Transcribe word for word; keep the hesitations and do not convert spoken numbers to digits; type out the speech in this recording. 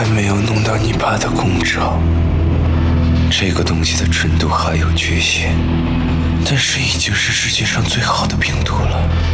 还没有弄到你爸的公章。这个东西的纯度还有缺陷，但是已经是世界上最好的病毒了。